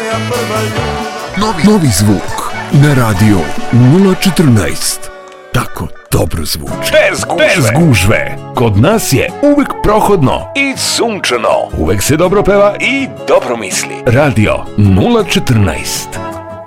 moja prva ljubav. Novi zvuk na radio 014. Tako dobro zvuči. Bez gužve. Kod nas je uvek prohodno i sunčano. Uvek se dobro peva i dobro misli. Radio 014.